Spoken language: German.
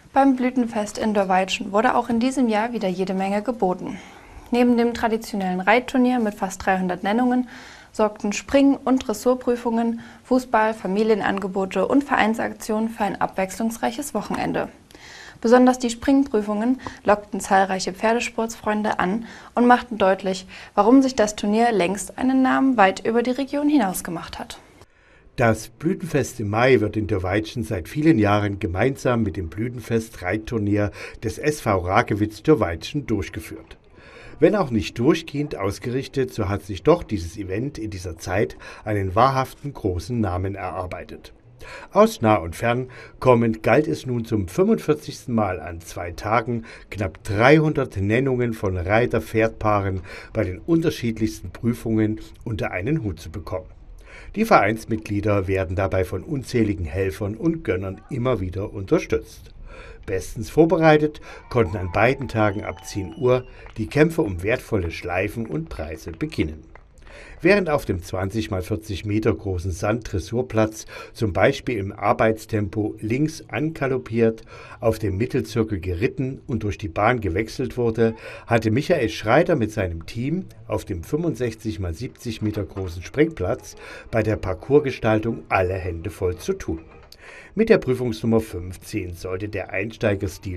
Beim Blütenfest in Dörweitschen wurde auch in diesem Jahr wieder jede Menge geboten. Neben dem traditionellen Reitturnier mit fast 300 Nennungen sorgten Spring- und Dressurprüfungen, Fußball, Familienangebote und Vereinsaktionen für ein abwechslungsreiches Wochenende. Besonders die Springprüfungen lockten zahlreiche Pferdesportsfreunde an und machten deutlich, warum sich das Turnier längst einen Namen weit über die Region hinaus gemacht hat. Das Blütenfest im Mai wird in Dörweitschen seit vielen Jahren gemeinsam mit dem Blütenfest-Reitturnier des SV Rakewitz Dörweitschen durchgeführt. Wenn auch nicht durchgehend ausgerichtet, so hat sich doch dieses Event in dieser Zeit einen wahrhaften großen Namen erarbeitet. Aus nah und fern kommend galt es nun zum 45. Mal an 2 Tagen, knapp 300 Nennungen von Reiter-Pferdpaaren bei den unterschiedlichsten Prüfungen unter einen Hut zu bekommen. Die Vereinsmitglieder werden dabei von unzähligen Helfern und Gönnern immer wieder unterstützt. Bestens vorbereitet konnten an beiden Tagen ab 10 Uhr die Kämpfe um wertvolle Schleifen und Preise beginnen. Während auf dem 20 x 40 Meter großen Sanddressurplatz zum Beispiel im Arbeitstempo links angaloppiert, auf dem Mittelzirkel geritten und durch die Bahn gewechselt wurde, hatte Michael Schreiter mit seinem Team auf dem 65 x 70 Meter großen Springplatz bei der Parcoursgestaltung alle Hände voll zu tun. Mit der Prüfungsnummer 15 sollte der Einsteigerstil